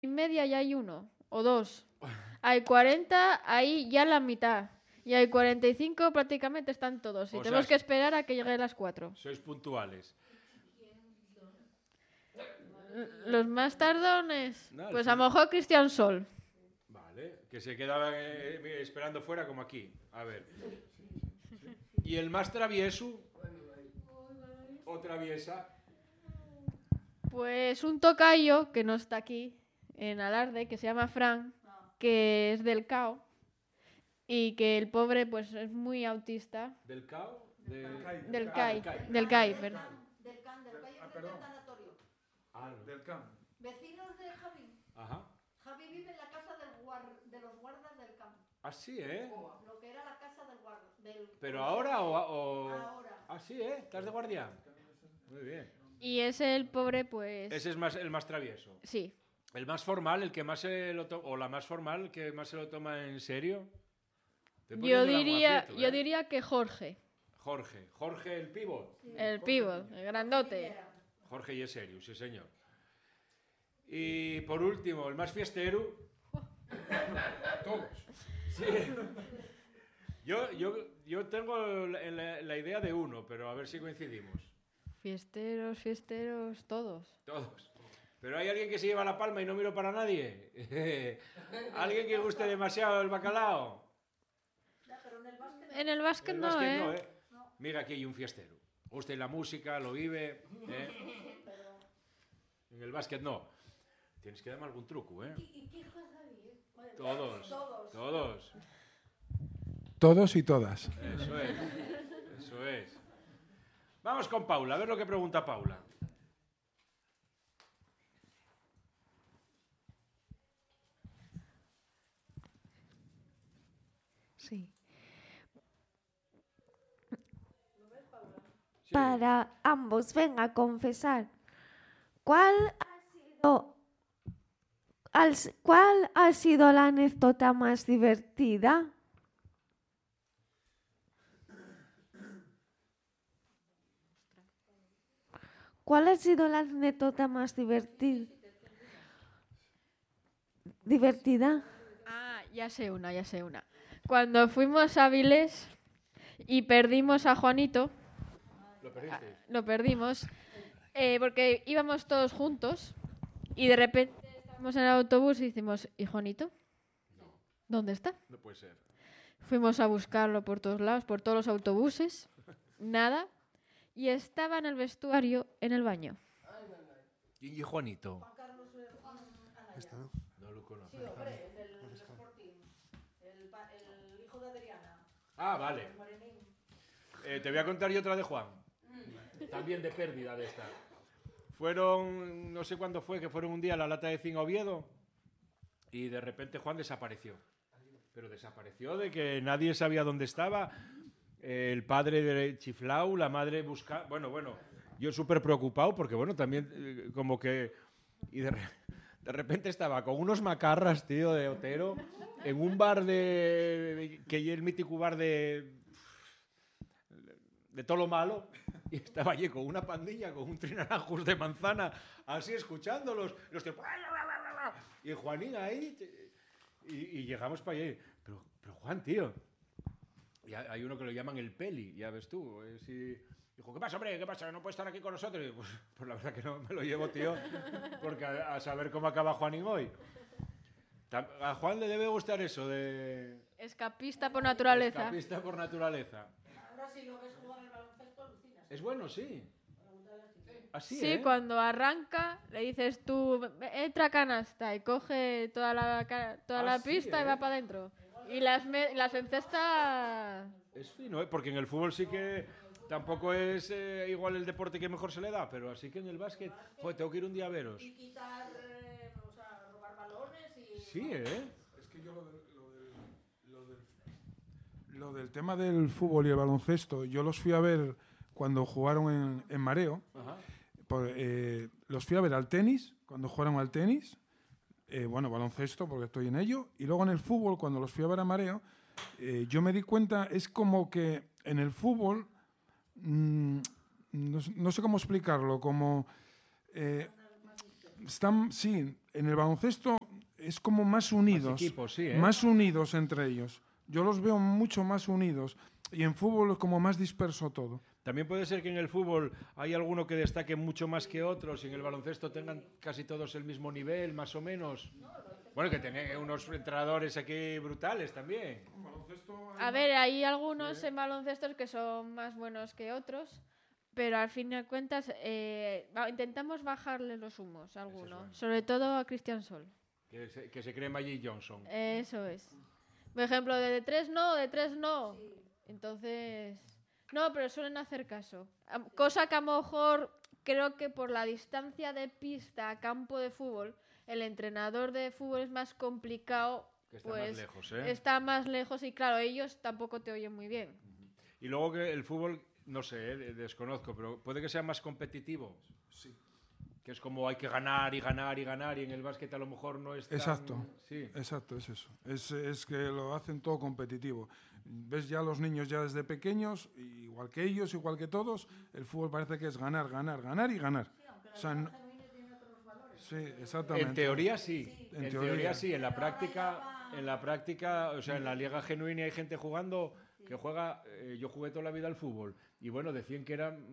y media ya hay uno, o dos. Hay 40, ahí ya la mitad. Y hay 45, prácticamente están todos. Y O tenemos sea, que esperar a que lleguen las 4. Sois puntuales. Los más tardones, No, al pues fin. a lo mejor Cristian Sol. Vale, que se quedaban esperando fuera como aquí. A ver. ¿Y el más travieso? ¿O traviesa? Pues un tocayo que no está aquí, en Alarde, que se llama Fran, que es del CAO. Y que el pobre pues es muy autista. ¿Del CAO? Del CAI. Del CAI, perdón. Del CAM, del CAI es del tanatorio. Del CAM. Vecinos de Javi. Ajá. Javi vive en la casa de los guardas del CAM. Ah, sí, ¿eh? Lo que era la casa del guarda. ¿Pero ahora o...? Ahora. Ah, sí, ¿eh? ¿Estás de guardia? Muy bien. Y ese el pobre pues... Ese es el más travieso. Sí. El más formal, el que más se lo toma... O la más formal, el que más se lo toma en serio. Yo diría que Jorge. Jorge el pívot. Sí. El pívot, el grandote. Jorge y es serio, sí señor. Y por último, el más fiestero. Todos. Sí. Yo tengo la idea de uno, pero a ver si coincidimos. Fiesteros, todos. Todos. Pero hay alguien que se lleva la palma y no miro para nadie. ¿Alguien que guste demasiado el bacalao? En el básquet El no, básquet ¿eh? no, ¿eh? Mira, aquí hay un fiestero. Gusta la música, lo vive. En el básquet no. Tienes que darme algún truco, ¿eh? ¿Y qué juega Javi? Todos. Todos y todas. Eso es. Vamos con Paula, a ver lo que pregunta Paula. Sí. Para ambos, ven a confesar. ¿Cuál ha sido la anécdota más divertida? ¿Cuál ha sido la anécdota más divertida? Ah, ya sé una. Cuando fuimos a Avilés y perdimos a Juanito, ¿Lo perdiste? lo perdimos, porque íbamos todos juntos y de repente estamos en el autobús y decimos, ¿y Juanito? ¿Dónde está? No puede ser. Fuimos a buscarlo por todos lados, por todos los autobuses, nada, y estaba en el vestuario, en el baño. ¿Y Juanito? Juan Carlos Está. No lo conozco. Sí, hombre, el del Sporting. El hijo de Adriana. Ah, vale. El morenín. Te voy a contar yo otra de Juan. También de pérdida de esta. Fueron, no sé cuándo fue, que fueron un día a la Lata de Zinc a Oviedo y de repente Juan desapareció. Pero desapareció de que nadie sabía dónde estaba. El padre de chiflau, la madre buscaba... Bueno, yo súper preocupado porque, bueno, también como que... Y de repente estaba con unos macarras, tío, de Otero, en un bar que es el mítico bar de todo lo malo, y estaba allí con una pandilla, con un trinaranjos de manzana, así escuchándolos, los tíos, y Juanín ahí, y llegamos para allí. Pero Juan, tío, y hay uno que lo llaman el Peli, ya ves tú, dijo, ¿qué pasa, hombre? ¿Qué pasa? ¿No puede estar aquí con nosotros? Y digo, pues la verdad que no me lo llevo, tío, porque a saber cómo acaba Juanín hoy. A Juan le debe gustar eso de... Escapista por naturaleza. Escapista por naturaleza. Ahora sí lo ves jugar al baloncesto, alucinas. Es bueno, sí. Así, Sí, cuando arranca le dices tú, entra canasta y coge toda la sí, pista y va para adentro. Y las encesta... Es fino, ¿eh? Porque en el fútbol sí que tampoco es igual el deporte que mejor se le da, pero así que en el básquet, joder, tengo que ir un día a veros. Y quitar, o sea, robar balones y... Sí, ¿eh? Es que yo lo del tema del fútbol y el baloncesto, yo los fui a ver cuando jugaron en Mareo. Ajá. Los fui a ver al tenis, cuando jugaron al tenis. Bueno, baloncesto, porque estoy en ello. Y luego en el fútbol, cuando los fui a ver a Mareo, yo me di cuenta, es como que en el fútbol, no sé cómo explicarlo, como... están, sí, en el baloncesto es como más unidos. Más equipos, sí, ¿eh? Más unidos entre ellos. Yo los veo mucho más unidos. Y en fútbol es como más disperso todo. También puede ser que en el fútbol hay alguno que destaque mucho más que otros y en el baloncesto tengan casi todos el mismo nivel, más o menos. Bueno, que tiene unos entrenadores aquí brutales también. A ver, hay algunos en baloncestos que son más buenos que otros, pero al fin de cuentas intentamos bajarle los humos a alguno, bueno. sobre todo a Cristian Sol. Que se cree Magic Johnson. Eso es. Por ejemplo, de 3 no, de 3 no. Entonces, no, pero suelen hacer caso. Cosa que a lo mejor creo que por la distancia de pista a campo de fútbol, el entrenador de fútbol es más complicado. Que está pues más lejos, ¿eh? está más lejos y claro, ellos tampoco te oyen muy bien. Y luego que el fútbol, no sé, desconozco, pero puede que sea más competitivo. Sí. Que es como hay que ganar y ganar y ganar y en el básquet a lo mejor no es tan... Exacto. Sí. Exacto, es eso. Es que lo hacen todo competitivo. Ves ya los niños ya desde pequeños, igual que ellos, igual que todos, el fútbol parece que es ganar, ganar, ganar y ganar. O sea, sí, exactamente. En teoría sí. En En teoría. teoría sí. En la práctica, o sea, en la Liga Genuina hay gente jugando que juega... yo jugué toda la vida al fútbol y bueno, decían que era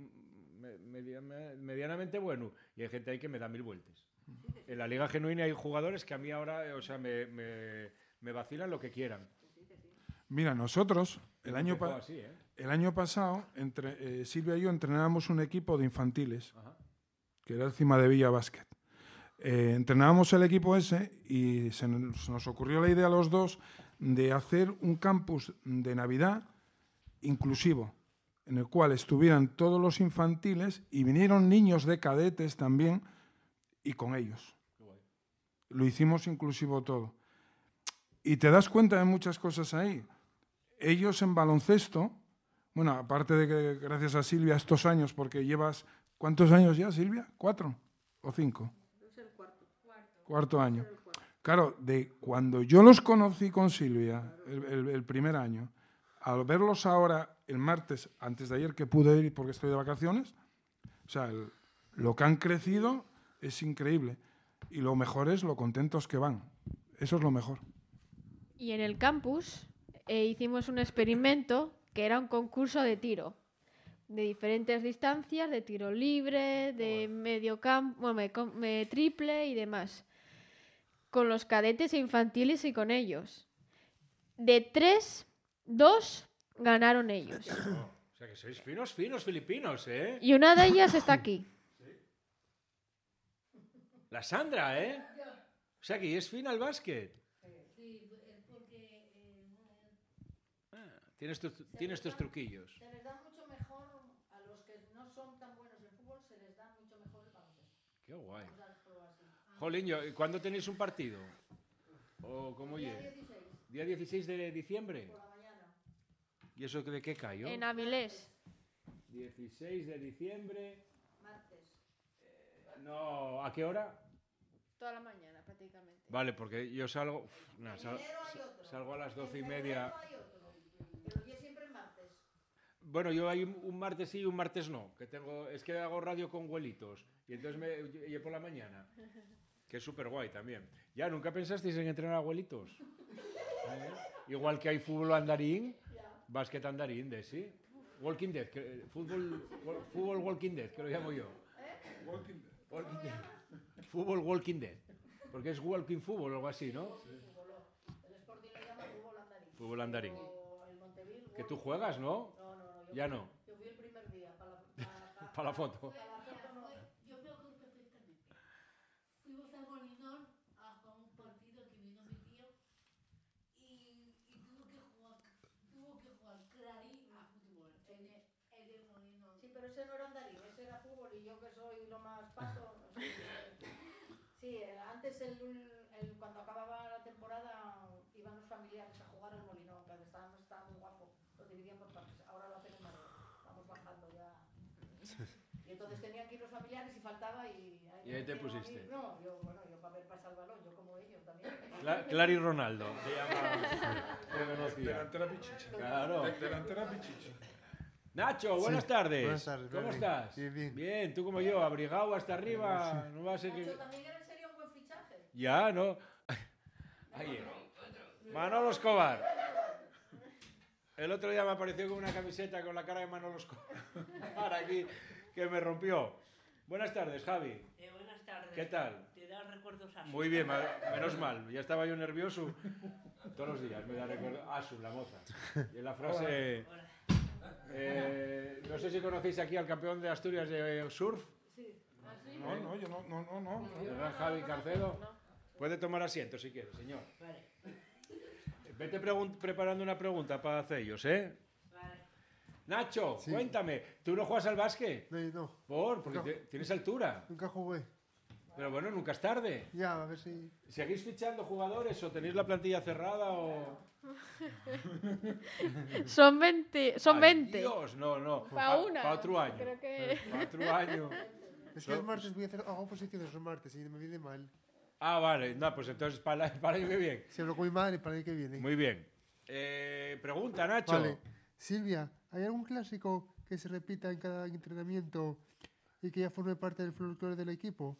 medianamente bueno y hay gente ahí que me da 1000 vueltas. En la Liga Genuina hay jugadores que a mí ahora, o sea, me vacilan lo que quieran. Mira, nosotros, el año Así, ¿eh? pasado, Silvia y yo entrenábamos un equipo de infantiles, Ajá. que era el Cima de Villa Básquet. Entrenábamos el equipo ese y se nos ocurrió la idea a los dos de hacer un campus de Navidad inclusivo, en el cual estuvieran todos los infantiles y vinieron niños de cadetes también y con ellos. Qué guay. Lo hicimos inclusivo todo. Y te das cuenta de muchas cosas ahí. Ellos en baloncesto, bueno, aparte de que gracias a Silvia estos años, porque llevas, ¿cuántos años ya, Silvia? ¿4 o 5? Es el cuarto. Cuarto año. Claro, de cuando yo los conocí con Silvia, el primer año, al verlos ahora el martes, antes de ayer que pude ir porque estoy de vacaciones, o sea, lo que han crecido es increíble. Y lo mejor es lo contentos que van. Eso es lo mejor. Y en el campus hicimos un experimento que era un concurso de tiro, de diferentes distancias, de tiro libre, de medio campo, triple y demás, con los cadetes infantiles y con ellos. De 3, 2 ganaron ellos. O sea que sois finos filipinos, ¿eh? Y una de ellas está aquí. La Sandra, ¿eh? O sea que es fina al básquet. Tienes tus truquillos. Se les da mucho mejor a los que no son tan buenos en fútbol, se les da mucho mejor el baloncesto. Qué guay. Vamos a dejarlo así. Jolín, ¿y cuándo tenéis un partido? ¿O cómo Día oye? 16, ¿Día 16 de diciembre? por la mañana. ¿Y eso de qué cayó? En Avilés. 16 de diciembre. Martes. No, ¿a qué hora? Toda la mañana, prácticamente. Vale, porque yo salgo... no, En enero hay otro. salgo a las 12:30. En febrero hay otro. Pero yo siempre en martes. Bueno, yo hay un martes sí y un martes no. Es que hago radio con abuelitos. Y entonces yo por la mañana. Que es súper guay también. Ya, ¿nunca pensasteis en entrenar abuelitos? Igual que hay fútbol andarín, básquet andarín, sí. Walking Dead, fútbol Walking Dead, que lo llamo yo. Walking Dead. Fútbol Walking Dead. Porque es walking fútbol o algo así, ¿no? El Sporting lo llama fútbol andarín. Fútbol andarín. O el Monteville. Que tú juegas, ¿no? No. Ya no. Yo fui el primer día Para la foto. Yo me acuerdo perfectamente. Fuimos al Molinón a jugar un partido que vino mi tío y tuvo que jugar Clarín a fútbol en el Molinón. Sí, pero ese no era andarín, ese era fútbol y yo que soy lo más pato. Sí, antes cuando acababa la temporada iban los familiares a jugar al Molinón, que estaba muy guapo, lo dividían por partes. Ahora lo hacen en Madrid, vamos bajando ya. Y entonces tenían que ir los familiares y faltaba y ahí te pusiste. No, yo para ver pasar el balón, yo como ellos también. Clary Ronaldo. Te llama. Delantera pichicha. Claro. Delantera pichicha. Nacho, buenas tardes. Buenas tardes, ¿Cómo bien, estás? bien. Bien, tú como yo, abrigado hasta arriba. No va a ser que... Nacho también eres Ya, ¿no? Ahí. Manolo Escobar. El otro día me apareció con una camiseta con la cara de Manolo Escobar aquí, que me rompió. Buenas tardes, Javi. Buenas tardes. ¿Qué tal? ¿Te da recuerdos a Muy bien, menos mal. Ya estaba yo nervioso. Todos los días me da recuerdo. Asu, la moza. Y en la frase... no sé si conocéis aquí al campeón de Asturias de surf. No, yo no. ¿Verdad, Javi Carcedo? Puede tomar asiento si quiere, señor. Vale. Vete preparando una pregunta para Cellos, ¿eh? Vale. Nacho, Sí. cuéntame, ¿tú no juegas al básquet? No, Porque No. tienes altura. nunca jugué. Pero bueno, nunca es tarde. Ya, a ver si... ¿Seguís fichando jugadores o tenéis la plantilla cerrada o...? Son 20. Son Ay, 20. Dios, no. Pa' una. Para otro año. Creo que... Para otro año. Es que el martes voy a hacer... Hago posiciones los martes y me viene mal. Ah, vale. No, pues entonces para el año que viene. Si hablo con mi madre para el que viene. Muy bien. Pregunta, Nacho. Vale. Silvia, ¿hay algún clásico que se repita en cada entrenamiento y que ya forme parte del folclore del equipo?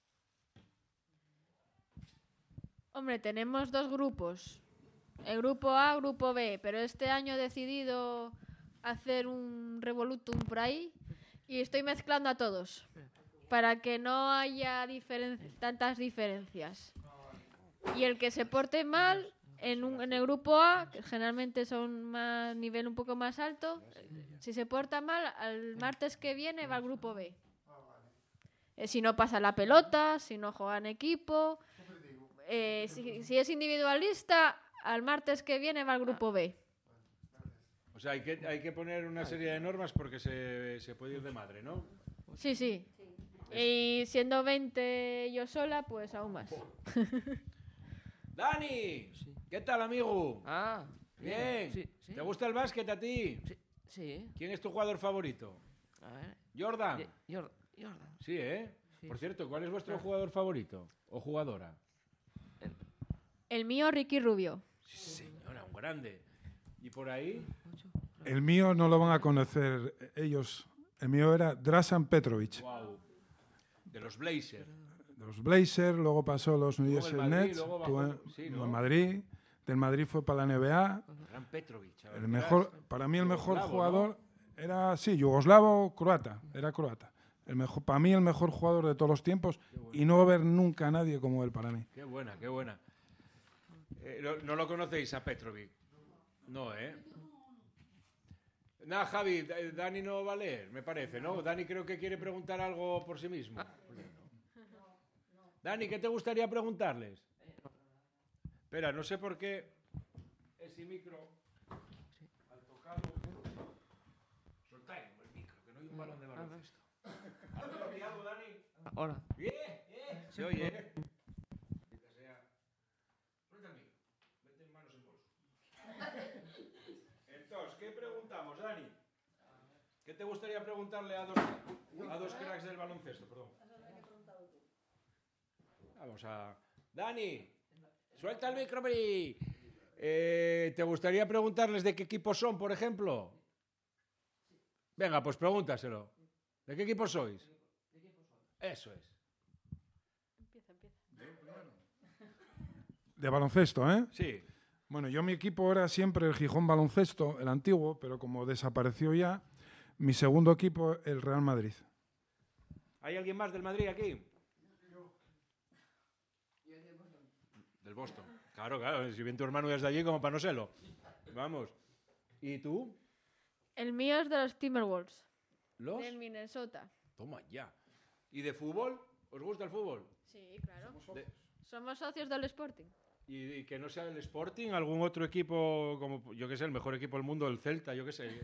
Hombre, tenemos dos grupos. El grupo A, grupo B. Pero este año he decidido hacer un revolutum por ahí y estoy mezclando a todos para que no haya tantas diferencias. Y el que se porte mal en el grupo A, que generalmente son más nivel un poco más alto, si se porta mal, al martes que viene va al grupo B. Si no pasa la pelota, si no juega en equipo, si es individualista, al martes que viene va al grupo B. O sea, hay que poner una serie de normas porque se puede ir de madre, ¿no? Sí, sí. Y siendo 20 yo sola, pues aún más. ¡Dani! ¿Qué tal, amigo? Ah, Bien. Sí, sí. ¿Te gusta el básquet a ti? Sí. ¿Quién es tu jugador favorito? A ver. Jordan. Jordan. Sí, ¿eh? Sí. Por cierto, ¿cuál es vuestro jugador favorito? ¿O jugadora? El mío, Ricky Rubio. Sí, señora, un grande. ¿Y por ahí? El mío no lo van a conocer ellos. El mío era Drasan Petrovic. Wow. De los Blazers. De los Blazers, luego pasó a los New Luego el Jersey Madrid, Nets, luego tuvo bajó, sí, ¿no? en Madrid. Del Madrid fue para la NBA. Gran Petrovic. a ver, El mejor, verás. para mí el mejor Yugoslavo, jugador era, sí, yugoslavo, croata, era croata. Para mí el mejor jugador de todos los tiempos y no va a haber nunca a nadie como él para mí. Qué buena, qué buena. ¿No lo conocéis a Petrovic? No, ¿eh? Nada, Javi, Dani no va a leer, me parece, ¿no? Dani creo que quiere preguntar algo por sí mismo. Dani, ¿qué te gustaría preguntarles? Espera, no sé por qué ese micro... Al tocarlo... Soltáis el micro, que no hay un balón de baloncesto. ¿Has lo pillado, Dani? Ahora. Bien, se oye, ¿eh? Maldita sea. Suelta el micro. Mete manos en bolso. Entonces, ¿qué preguntamos, Dani? ¿Qué te gustaría preguntarle a dos cracks del baloncesto? Perdón. Vamos a... Dani, suelta el micro, Bri. ¿Te gustaría preguntarles de qué equipo son, por ejemplo? Venga, pues pregúntaselo. ¿De qué equipo sois? Eso es. De baloncesto, ¿eh? Sí. Bueno, mi equipo era siempre el Gijón Baloncesto, el antiguo, pero como desapareció ya, mi segundo equipo, el Real Madrid. ¿Hay alguien más del Madrid aquí? Del Boston. Claro, si bien tu hermano es de allí, como para no serlo. Vamos. ¿Y tú? El mío es de los Timberwolves, ¿Los? del Minnesota. Toma ya. ¿Y de fútbol? ¿Os gusta el fútbol? Sí, claro. De- Somos socios del Sporting. ¿Y que no sea del Sporting? ¿Algún otro equipo, como yo qué sé, el mejor equipo del mundo, el Celta, yo qué sé?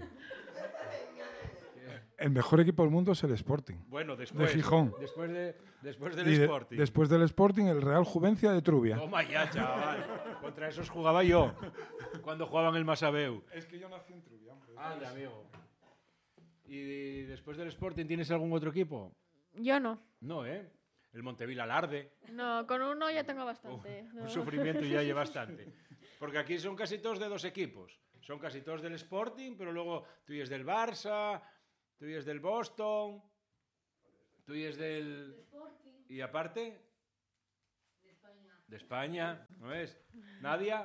El mejor equipo del mundo es el Sporting. Bueno, después. De Gijón. Después del Y Sporting. después del Sporting, el Real Juvencia de Trubia. Toma ya, chaval. Contra esos jugaba yo. Cuando jugaban el Masabeu. Es que yo nací en Trubia, hombre. Ande, amigo. ¿Y después del Sporting tienes algún otro equipo? Yo no. No, ¿eh? El Montevila Alarde. No, con uno ya tengo bastante. Un No. sufrimiento ya hay bastante. Porque aquí son casi todos de dos equipos. Son casi todos del Sporting, pero luego tú y es del Barça, tú y es del Boston, tú y es del... Sporting ¿Y aparte? de España. De España, ¿no es? Nadia.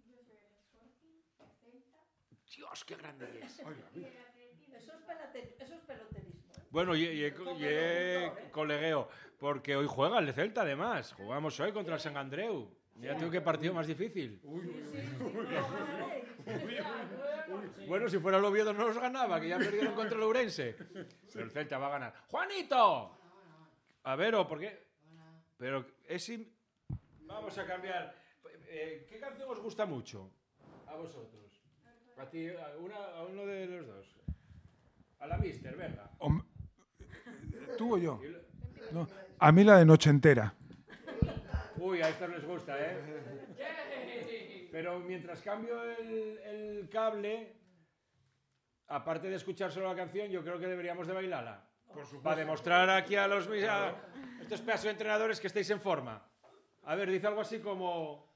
Dios, qué grande es. Eso es peloterismo. Bueno, y colegueo, porque hoy juega el de Celta, además. Jugamos hoy contra el San Andreu. Mira tú qué partido más difícil. Bueno, si fuera el Oviedo no los ganaba, que ya perdieron contra el Ourense. Pero el Celta va a ganar. ¡Juanito! A ver, ¿o por qué? Pero es... Vamos a cambiar. ¿Qué canción os gusta mucho? A vosotros. A ti, a uno de los dos. A la Mister, venga. ¿Tú o yo? No, a mí la de Noche Entera. Uy, a estos les gusta, ¿eh? Pero mientras cambio el cable, aparte de escuchar solo la canción, yo creo que deberíamos de bailarla. Por supuesto. Para demostrar aquí a estos pedazos de entrenadores que estéis en forma. A ver, dice algo así como...